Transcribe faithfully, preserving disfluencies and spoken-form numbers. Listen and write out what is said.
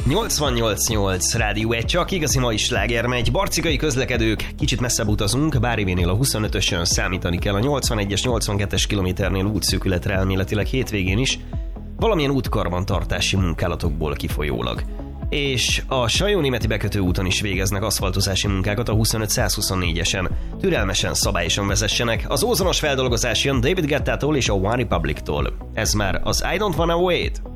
nyolcvannyolc nyolc Rádió egy, csak igazi mai sláger megy. Barcikai közlekedők, kicsit messzebb utazunk, Bárivénél a huszonötösön számítani kell a nyolcvanegyes nyolcvankettes kilométernél útszűkületre elméletileg hétvégén is, valamilyen útkarbantartási munkálatokból kifolyólag. És a Sajó-Németi bekötő úton is végeznek aszfaltozási munkákat a huszonöt százhuszonnégyesen. Türelmesen, szabályosan vezessenek. Az ózonos feldolgozás jön David Guettától és a One Republic-tól. Ez már az I Don't Wanna Wait.